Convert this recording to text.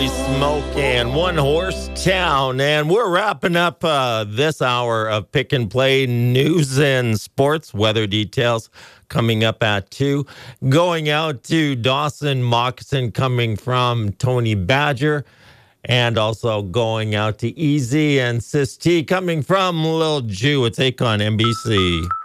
Smoke and One Horse Town. And we're wrapping up this hour of Pick and Play news and sports. Weather details coming up at 2. Going out to Dawson Moccasin coming from Tony Badger. And also going out to Easy and Sis T coming from Lil Jew. It's Akon NBC.